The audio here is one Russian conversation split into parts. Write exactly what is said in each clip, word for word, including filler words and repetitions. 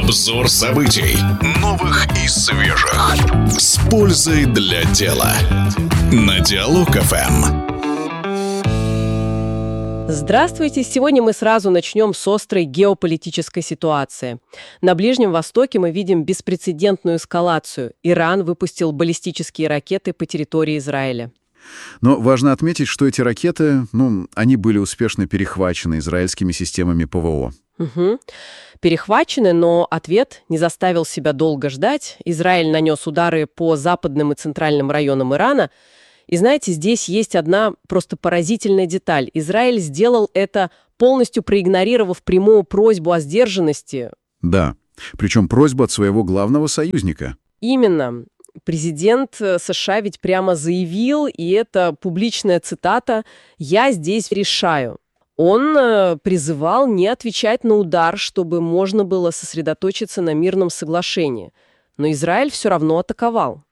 Обзор событий. Новых и свежих. С пользой для дела. На Диалог эф эм. Здравствуйте! Сегодня мы сразу начнем с острой геополитической ситуации. На Ближнем Востоке мы видим беспрецедентную эскалацию. Иран выпустил баллистические ракеты по территории Израиля. Но важно отметить, что эти ракеты, ну, они были успешно перехвачены израильскими системами ПВО. Угу. Перехвачены, но ответ не заставил себя долго ждать. Израиль нанес удары по западным и центральным районам Ирана. И знаете, здесь есть одна просто поразительная деталь. Израиль сделал это, полностью проигнорировав прямую просьбу о сдержанности. Да, причем просьбу от своего главного союзника. Именно. Президент США ведь прямо заявил, и это публичная цитата, «Я здесь решаю». Он э, призывал не отвечать на удар, чтобы можно было сосредоточиться на мирном соглашении. Но Израиль все равно атаковал.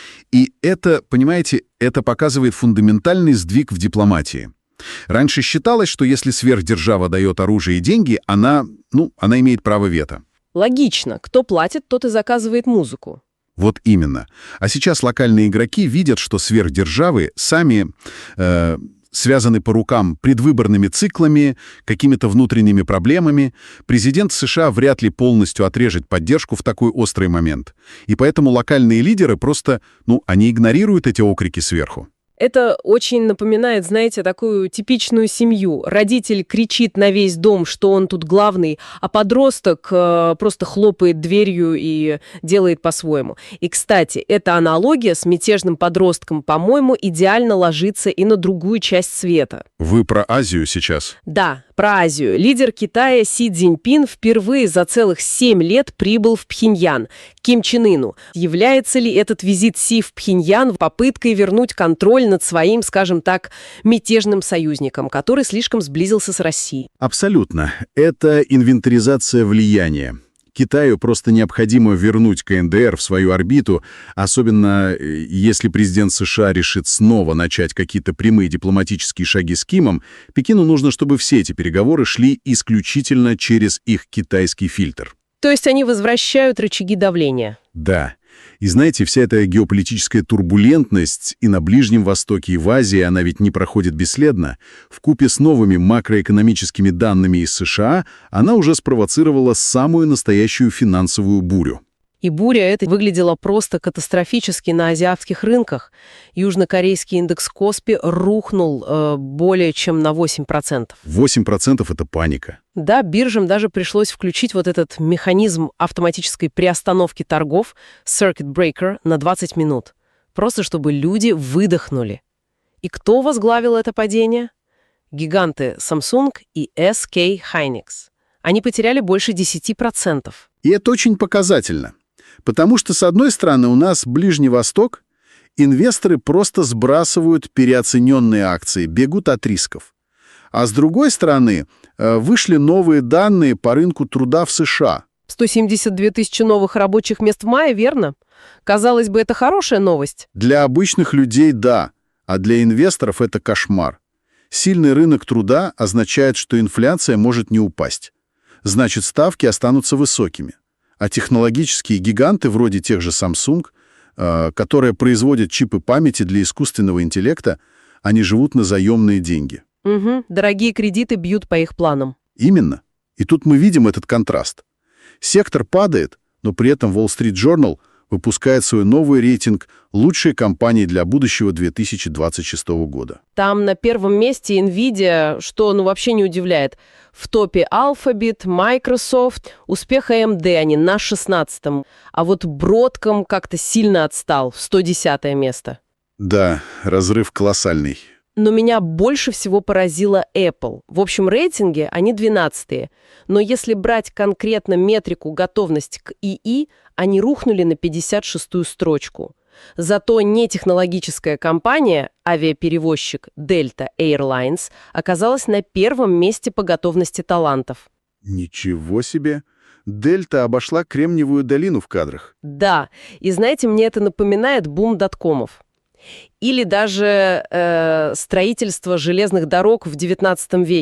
И это, понимаете, это показывает фундаментальный сдвиг в дипломатии. Раньше считалось, что если сверхдержава дает оружие и деньги, она, ну, она имеет право вето. Логично. Кто платит, тот и заказывает музыку. Вот именно. А сейчас локальные игроки видят, что сверхдержавы сами э, связаны по рукам предвыборными циклами, какими-то внутренними проблемами. Президент США вряд ли полностью отрежет поддержку в такой острый момент. И поэтому локальные лидеры просто, ну, они игнорируют эти окрики сверху. Это очень напоминает, знаете, такую типичную семью. Родитель кричит на весь дом, что он тут главный, а подросток э, просто хлопает дверью и делает по-своему. И, кстати, эта аналогия с мятежным подростком, по-моему, идеально ложится и на другую часть света. Вы про Азию сейчас? Да, про Азию. Лидер Китая Си Цзиньпин впервые за целых семь лет прибыл в Пхеньян, к Ким Чен Ыну. Является ли этот визит Си в Пхеньян попыткой вернуть контроль над своим, скажем так, мятежным союзником, который слишком сблизился с Россией? Абсолютно. Это инвентаризация влияния. Китаю просто необходимо вернуть ка эн дэ эр в свою орбиту, особенно если президент США решит снова начать какие-то прямые дипломатические шаги с Кимом. Пекину нужно, чтобы все эти переговоры шли исключительно через их китайский фильтр. То есть они возвращают рычаги давления? Да. И знаете, вся эта геополитическая турбулентность и на Ближнем Востоке, и в Азии, она ведь не проходит бесследно. Вкупе с новыми макроэкономическими данными из США она уже спровоцировала самую настоящую финансовую бурю. И буря эта выглядела просто катастрофически на азиатских рынках. Южнокорейский индекс Коспи рухнул э, более чем на восемь процентов. восемь процентов — это паника. Да, биржам даже пришлось включить вот этот механизм автоматической приостановки торгов Circuit Breaker на двадцать минут. Просто чтобы люди выдохнули. И кто возглавил это падение? Гиганты Samsung и эс кей Hynix. Они потеряли больше десять процентов. И это очень показательно. Потому что, с одной стороны, у нас Ближний Восток, инвесторы просто сбрасывают переоцененные акции, бегут от рисков. А с другой стороны, вышли новые данные по рынку труда в США. сто семьдесят две тысячи новых рабочих мест в мае, верно? Казалось бы, это хорошая новость. Для обычных людей — да, а для инвесторов это кошмар. Сильный рынок труда означает, что инфляция может не упасть. Значит, ставки останутся высокими. А технологические гиганты, вроде тех же Samsung, э, которые производят чипы памяти для искусственного интеллекта, они живут на заемные деньги. Угу. Дорогие кредиты бьют по их планам. Именно. И тут мы видим этот контраст. Сектор падает, но при этом Wall Street Journal выпускает свой новый рейтинг «Лучшие компании для будущего две тысячи двадцать шестого года». Там на первом месте NVIDIA, что ну вообще не удивляет. В топе Alphabet, Microsoft, успех эй эм ди они на шестнадцатом. А вот Broadcom как-то сильно отстал, в сто десятое место. Да, разрыв колоссальный. Но меня больше всего поразила Apple. В общем рейтинге они двенадцатые. Но если брать конкретно метрику готовность к ИИ, они рухнули на пятьдесят шестую строчку. Зато нетехнологическая компания, авиаперевозчик Delta Airlines, оказалась на первом месте по готовности талантов. Ничего себе! Дельта обошла Кремниевую долину в кадрах. Да, и знаете, мне это напоминает бум доткомов. Или даже э, строительство железных дорог в девятнадцатом веке.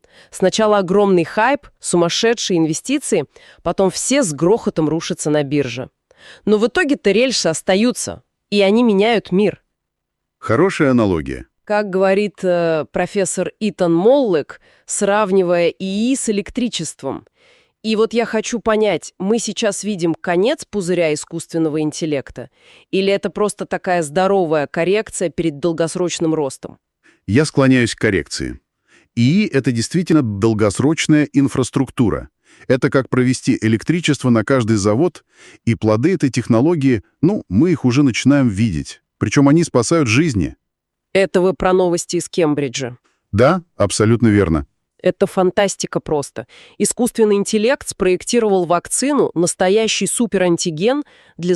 Сначала огромный хайп, сумасшедшие инвестиции, потом все с грохотом рушатся на бирже. Но в итоге-то рельсы остаются, и они меняют мир. Хорошая аналогия. Как говорит э, профессор Итан Моллек, сравнивая ИИ с электричеством. И вот я хочу понять, мы сейчас видим конец пузыря искусственного интеллекта? Или это просто такая здоровая коррекция перед долгосрочным ростом? Я склоняюсь к коррекции. ИИ — это действительно долгосрочная инфраструктура. Это как провести электричество на каждый завод, и плоды этой технологии, ну, мы их уже начинаем видеть. Причем они спасают жизни. Это вы про новости из Кембриджа. Да, абсолютно верно. Это фантастика просто. Искусственный интеллект спроектировал вакцину, настоящий суперантиген для